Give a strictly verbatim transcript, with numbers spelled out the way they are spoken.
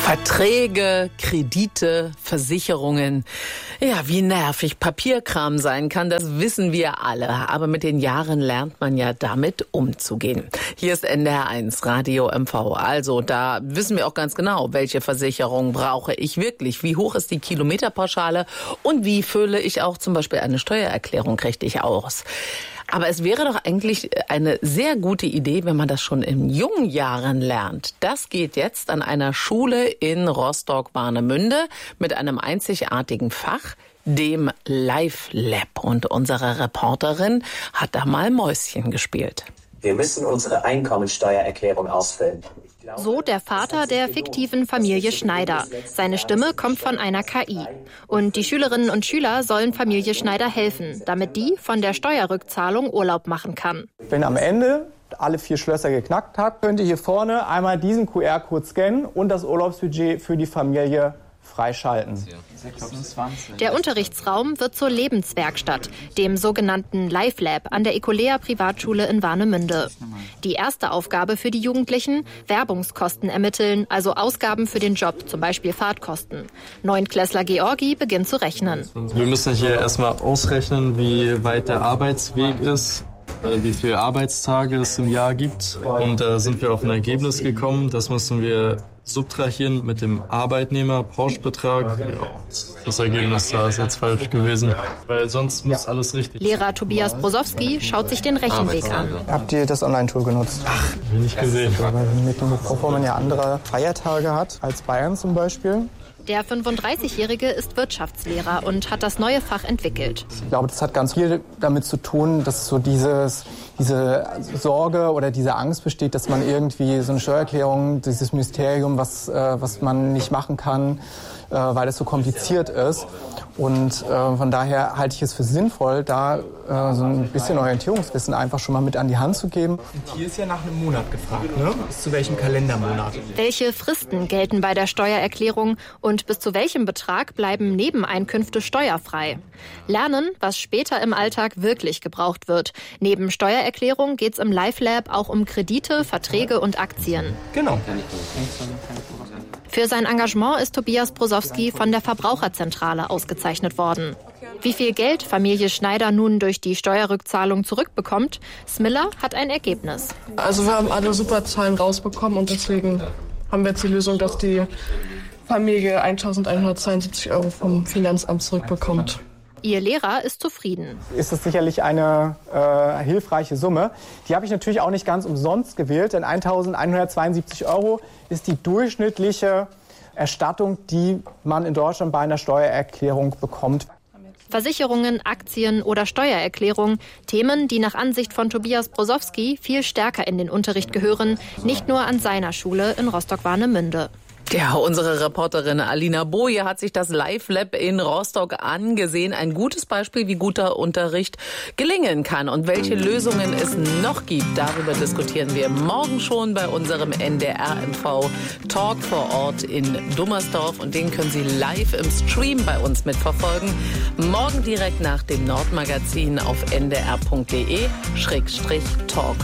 Verträge, Kredite, Versicherungen. Ja, wie nervig Papierkram sein kann, das wissen wir alle. Aber mit den Jahren lernt man ja damit umzugehen. Hier ist N D R eins Radio M V. Also da wissen wir auch ganz genau, welche Versicherung brauche ich wirklich. Wie hoch ist die Kilometerpauschale und wie fülle ich auch zum Beispiel eine Steuererklärung richtig aus. Aber es wäre doch eigentlich eine sehr gute Idee, wenn man das schon in jungen Jahren lernt. Das geht jetzt an einer Schule in Rostock-Warnemünde mit einem einzigartigen Fach, dem Life Lab. Und unsere Reporterin hat da mal Mäuschen gespielt. Wir müssen unsere Einkommensteuererklärung ausfüllen. So der Vater der fiktiven Familie Schneider. Seine Stimme kommt von einer K I. Und die Schülerinnen und Schüler sollen Familie Schneider helfen, damit die von der Steuerrückzahlung Urlaub machen kann. Wenn am Ende alle vier Schlösser geknackt hat, könnt ihr hier vorne einmal diesen Q R-Code scannen und das Urlaubsbudget für die Familie freischalten. Der Unterrichtsraum wird zur Lebenswerkstatt, dem sogenannten Life Lab an der Ecolea Privatschule in Warnemünde. Die erste Aufgabe für die Jugendlichen: Werbungskosten ermitteln, also Ausgaben für den Job, zum Beispiel Fahrtkosten. Neunklässler Georgi beginnt zu rechnen. Wir müssen hier erstmal ausrechnen, wie weit der Arbeitsweg ist, wie viele Arbeitstage es im Jahr gibt. Und da sind wir auf ein Ergebnis gekommen, das müssen wir subtrahieren mit dem Arbeitnehmer-Pauschbetrag. Ja, das Ergebnis da ist jetzt falsch gewesen, weil sonst muss alles richtig sein. Lehrer Tobias Brosowski schaut sich den Rechenweg an. Habt ihr das Online-Tool genutzt? Ach, hab ich nicht gesehen. Weil mit Mecklenburg-Vorpommern man ja andere Feiertage hat, als Bayern zum Beispiel. Der fünfunddreißigjährige ist Wirtschaftslehrer und hat das neue Fach entwickelt. Ich glaube, das hat ganz viel damit zu tun, dass so dieses, diese Sorge oder diese Angst besteht, dass man irgendwie so eine Steuererklärung, dieses Mysterium, was, äh, was man nicht machen kann, äh, weil es so kompliziert ist. Und äh, von daher halte ich es für sinnvoll, da äh, so ein bisschen Orientierungswissen einfach schon mal mit an die Hand zu geben. Und hier ist ja nach einem Monat gefragt, ne? Bis zu welchem Kalendermonat? Welche Fristen gelten bei der Steuererklärung und bis zu welchem Betrag bleiben Nebeneinkünfte steuerfrei? Lernen, was später im Alltag wirklich gebraucht wird. Neben Steuererklärung geht es im Life Lab auch um Kredite, Verträge und Aktien. Genau. Für sein Engagement ist Tobias Brosowski von der Verbraucherzentrale ausgezeichnet worden. Wie viel Geld Familie Schneider nun durch die Steuerrückzahlung zurückbekommt, Smiller hat ein Ergebnis. Also wir haben alle super Zahlen rausbekommen und deswegen haben wir jetzt die Lösung, dass die Familie eintausendeinhundertzweiundsiebzig Euro vom Finanzamt zurückbekommt. Ihr Lehrer ist zufrieden. Ist es sicherlich eine äh, hilfreiche Summe. Die habe ich natürlich auch nicht ganz umsonst gewählt, denn eintausendeinhundertzweiundsiebzig Euro ist die durchschnittliche Erstattung, die man in Deutschland bei einer Steuererklärung bekommt. Versicherungen, Aktien oder Steuererklärung, Themen, die nach Ansicht von Tobias Brosowski viel stärker in den Unterricht gehören, nicht nur an seiner Schule in Rostock-Warnemünde. Ja, unsere Reporterin Alina Boje hat sich das Life Lab in Rostock angesehen. Ein gutes Beispiel, wie guter Unterricht gelingen kann und welche Lösungen es noch gibt. Darüber diskutieren wir morgen schon bei unserem N D R M V Talk vor Ort in Dummersdorf. Und den können Sie live im Stream bei uns mitverfolgen. Morgen direkt nach dem Nordmagazin auf n d r punkt d e Schrägstrich Talk.